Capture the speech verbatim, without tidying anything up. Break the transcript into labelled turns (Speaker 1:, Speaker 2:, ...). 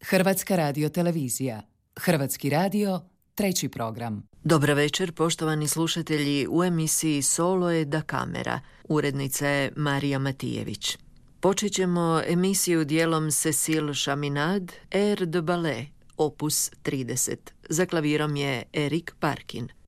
Speaker 1: Hrvatska radiotelevizija. Hrvatski radio, treći program.
Speaker 2: Dobar večer, poštovani slušatelji, u emisiji Solo je da kamera. Urednica je Marija Matijević. Počet ćemo emisiju dijelom Cécile Chaminade, Air de ballet, opus trideset. Za klavirom je Erik Parkin.